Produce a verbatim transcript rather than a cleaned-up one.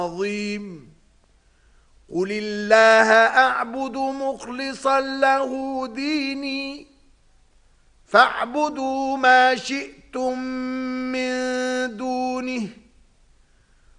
عظيم. قل الله أعبد مخلصا له ديني فاعبدوا ما شئتم من دونه